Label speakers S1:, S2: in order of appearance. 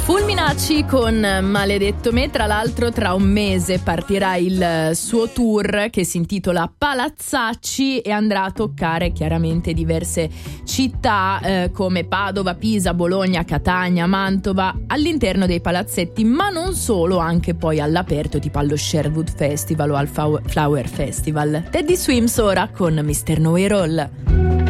S1: Fulminacci con Maledetto Me. Tra l'altro tra un mese partirà il suo tour che si intitola Palazzacci e andrà a toccare chiaramente diverse città come Padova, Pisa, Bologna, Catania, Mantova, all'interno dei palazzetti, ma non solo, anche poi all'aperto tipo allo Sherwood Festival o al Flower Festival. Teddy Swims ora con Mr. Know It All.